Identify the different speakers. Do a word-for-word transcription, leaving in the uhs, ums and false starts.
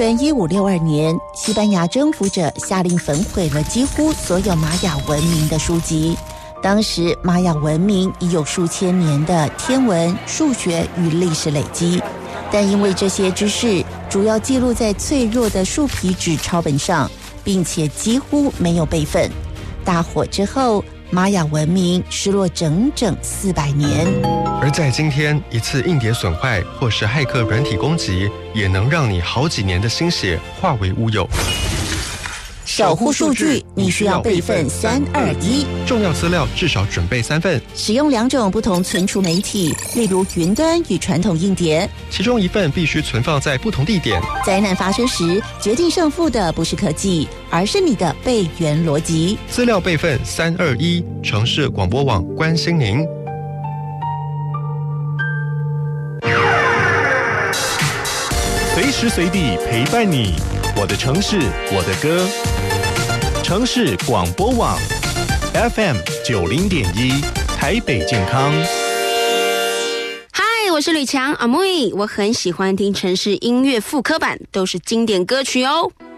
Speaker 1: 元一五六二年，西班牙征服者下令焚毁了几乎所有玛雅文明的书籍。当时玛雅文明已有数千年的天文、数学与历史累积，但因为这些知识主要记录在脆弱的树皮纸抄本上，并且几乎没有备份。大火之后，玛雅文明失落整整四百年。
Speaker 2: 而在今天，一次硬碟损坏或是骇客软体攻击，也能让你好几年的心血化为乌有。
Speaker 1: 守护数据，你需要备份三二一，
Speaker 2: 重要资料至少准备三份，
Speaker 1: 使用两种不同存储媒体，例如云端与传统硬碟，
Speaker 2: 其中一份必须存放在不同地点。
Speaker 1: 灾难发生时，决定胜负的不是科技，而是你的备援逻辑。
Speaker 2: 资料备份三二一，城市广播网关心您。
Speaker 3: 随时随地陪伴你，我的城市，我的歌。城市广播网 F M 九零点一，台北健康。
Speaker 4: 嗨，我是吕强阿妹，我很喜欢听城市音乐复刻版，都是经典歌曲哦。